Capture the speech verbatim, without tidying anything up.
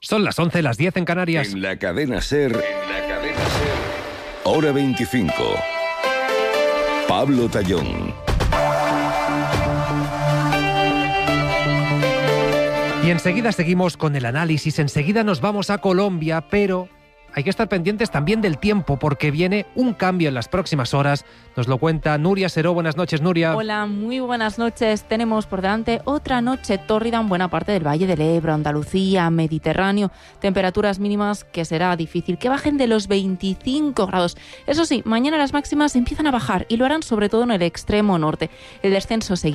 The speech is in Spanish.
Son las once, las diez en Canarias. En la cadena SER, en la cadena SER, hora veinticinco. Pablo Tallón. Y enseguida seguimos con el análisis, enseguida nos vamos a Colombia, pero hay que estar pendientes también del tiempo porque viene un cambio en las próximas horas. Nos lo cuenta Nuria Seró. Buenas noches, Nuria. Hola, muy buenas noches. Tenemos por delante otra noche tórrida en buena parte del Valle del Ebro, Andalucía, Mediterráneo. Temperaturas mínimas que será difícil que bajen de los veinticinco grados. Eso sí, mañana las máximas empiezan a bajar y lo harán sobre todo en el extremo norte. El descenso seguirá.